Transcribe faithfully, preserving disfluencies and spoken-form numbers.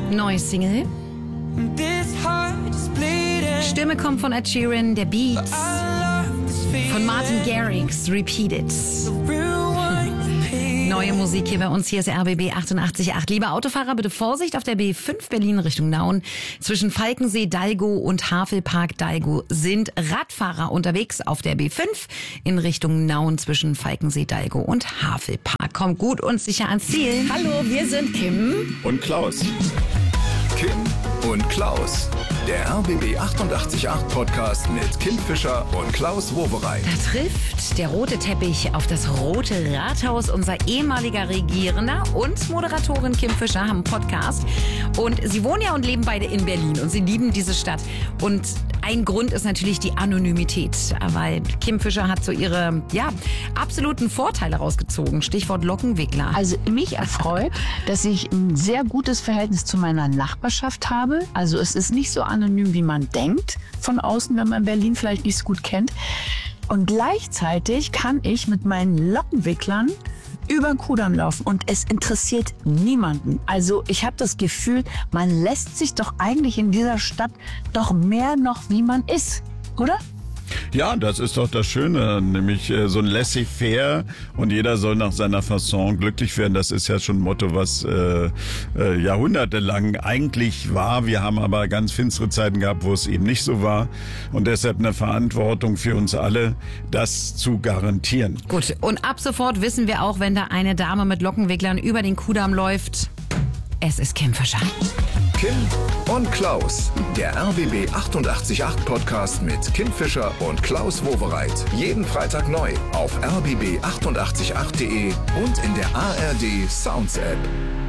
Neues Single. Stimme kommt von Ed Sheeran, der Beat von Martin Garrix, Repeat It. Neue Musik hier bei uns. Hier ist R B B achtundachtzig Komma acht. Liebe Autofahrer, bitte Vorsicht auf der B fünf Berlin Richtung Nauen. Zwischen Falkensee, Dalgo und Havelpark Dalgo sind Radfahrer unterwegs auf der B fünf in Richtung Nauen zwischen Falkensee, Dalgo und Havelpark. Kommt gut und sicher ans Ziel. Hallo, wir sind Kim und Klaus. Kim und Klaus. Der R B B achtundachtzig Komma acht Podcast mit Kim Fischer und Klaus Wowereit. Da trifft der rote Teppich auf das Rote Rathaus. Unser ehemaliger Regierender und Moderatorin Kim Fischer haben einen Podcast. Und sie wohnen ja und leben beide in Berlin. Und sie lieben diese Stadt. Und ein Grund ist natürlich die Anonymität. Weil Kim Fischer hat so ihre ja, absoluten Vorteile rausgezogen. Stichwort Lockenwickler. Also mich erfreut, dass ich ein sehr gutes Verhältnis zu meiner Nachbarschaft habe. Also es ist nicht so anonym, wie man denkt, von außen, wenn man Berlin vielleicht nicht so gut kennt. Und gleichzeitig kann ich mit meinen Lockenwicklern über den Kudamm laufen und es interessiert niemanden. Also ich habe das Gefühl, man lässt sich doch eigentlich in dieser Stadt doch mehr noch, wie man ist, oder? Ja, das ist doch das Schöne, nämlich äh, so ein Laissez-faire und jeder soll nach seiner Fasson glücklich werden. Das ist ja schon ein Motto, was äh, äh, jahrhundertelang eigentlich war. Wir haben aber ganz finstere Zeiten gehabt, wo es eben nicht so war und deshalb eine Verantwortung für uns alle, das zu garantieren. Gut, und ab sofort wissen wir auch, wenn da eine Dame mit Lockenwicklern über den Kudamm läuft, es ist Kim Fischer. Kim und Klaus, der R B B achtundachtzig Komma acht Podcast mit Kim Fischer und Klaus Wowereit. Jeden Freitag neu auf r b b achtundachtzig Komma acht punkt de und in der A R D Sounds App.